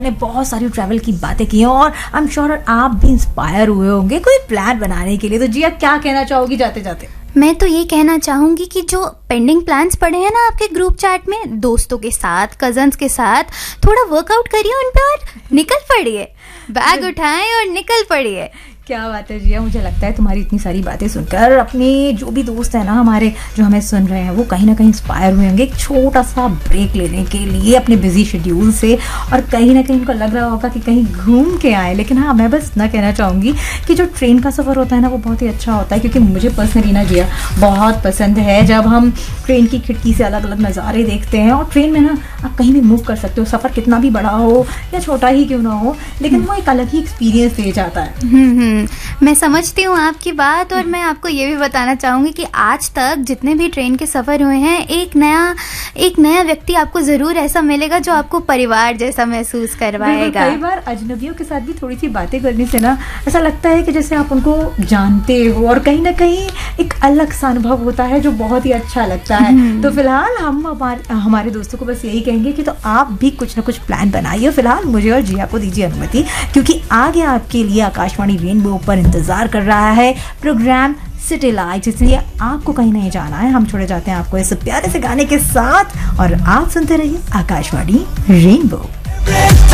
ने बहुत सारी ट्रैवल की बातें की हैं और आई एम श्योर आप भी इंस्पायर हुए होंगे कोई प्लान बनाने के लिए। तो जी आप क्या कहना चाहोगी जाते जाते? मैं तो ये कहना चाहूंगी कि जो पेंडिंग प्लान्स पड़े हैं ना आपके ग्रुप चैट में, दोस्तों के साथ, कजन्स के साथ थोड़ा वर्कआउट करिए उन पे और निकल पड़िए, बैग उठाएं और निकल पड़िए। क्या बात है जिया, मुझे लगता है तुम्हारी इतनी सारी बातें सुनकर अपने जो भी दोस्त हैं ना हमारे जो हमें सुन रहे हैं वो कहीं ना कहीं इंस्पायर हुए होंगे एक छोटा सा ब्रेक लेने के लिए अपने बिजी शेड्यूल से, और कहीं ना कहीं उनको लग रहा होगा कि कहीं घूम के आए। लेकिन हाँ, मैं बस इतना कहना चाहूँगी कि जो ट्रेन का सफ़र होता है ना वो बहुत ही अच्छा होता है, क्योंकि मुझे पर्सनली ना जिया बहुत पसंद है जब हम ट्रेन की खिड़की से अलग अलग नज़ारे देखते हैं। और ट्रेन में ना आप कहीं भी मूव कर सकते हो, सफ़र कितना भी बड़ा हो या छोटा ही क्यों ना हो, लेकिन वो एक अलग ही एक्सपीरियंस दे जाता है। मैं समझती हूँ आपकी बात, और मैं आपको ये भी बताना चाहूँगी कि आज तक जितने भी ट्रेन के सफ़र हुए हैं एक नया व्यक्ति आपको ज़रूर ऐसा मिलेगा जो आपको परिवार जैसा महसूस करवाएगा। कई बार अजनबियों के साथ भी थोड़ी सी बातें करने से ना ऐसा लगता है कि जैसे आप उनको जानते हो, और कहीं ना कहीं एक अलग सा अनुभव होता है जो बहुत ही अच्छा लगता है। तो फिलहाल हम हमारे दोस्तों को बस यही कहेंगे कि तो आप भी कुछ ना कुछ प्लान बनाइए। फिलहाल मुझे और जिया को दीजिए अनुमति, क्योंकि आगे आपके लिए आकाशवाणी रेनबो पर इंतजार कर रहा है प्रोग्राम सिटी लाइट, इसलिए आपको कहीं नहीं जाना है। हम छोड़े जाते हैं आपको इस प्यारे से गाने के साथ, और आप सुनते रहिए आकाशवाणी रेनबो।